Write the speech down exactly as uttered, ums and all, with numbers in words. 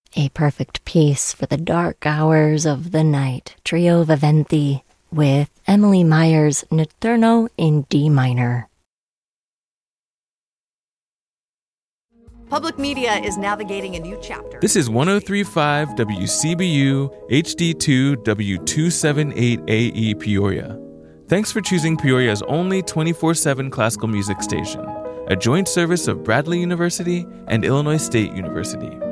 A perfect piece for the dark hours of the night. Trio Viventi with Emily Meyer's Notturno in D minor. Public media is navigating a new chapter. This is one oh three point five W C B U H D two W two seventy-eight A E Peoria. Thanks for choosing Peoria's only twenty-four seven classical music station, a joint service of Bradley University and Illinois State University.